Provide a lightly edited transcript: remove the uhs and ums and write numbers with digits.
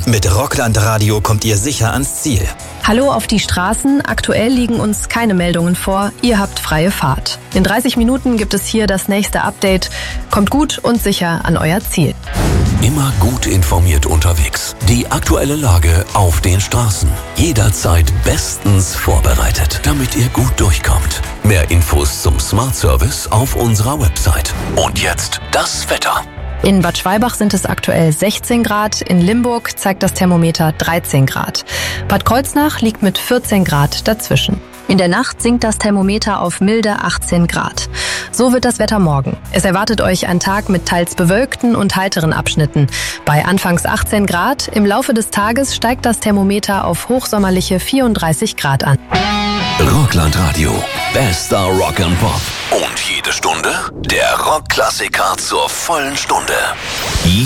Mit Rockland Radio kommt ihr sicher ans Ziel. Hallo auf die Straßen. Aktuell liegen uns keine Meldungen vor. Ihr habt freie Fahrt. In 30 Minuten gibt es hier das nächste Update. Kommt gut und sicher an euer Ziel. Immer gut informiert unterwegs. Die aktuelle Lage auf den Straßen. Jederzeit bestens vorbereitet, damit ihr gut durchkommt. Mehr Infos zum Smart Service auf unserer Website. Und jetzt das Wetter. In Bad Schwalbach sind es aktuell 16 Grad, in Limburg zeigt das Thermometer 13 Grad. Bad Kreuznach liegt mit 14 Grad dazwischen. In der Nacht sinkt das Thermometer auf milde 18 Grad. So wird das Wetter morgen. Es erwartet euch ein Tag mit teils bewölkten und heiteren Abschnitten. Bei anfangs 18 Grad, im Laufe des Tages steigt das Thermometer auf hochsommerliche 34 Grad an. Rockland Radio. Bester Rock and Pop. Und jede Stunde der Rockklassiker zur vollen Stunde.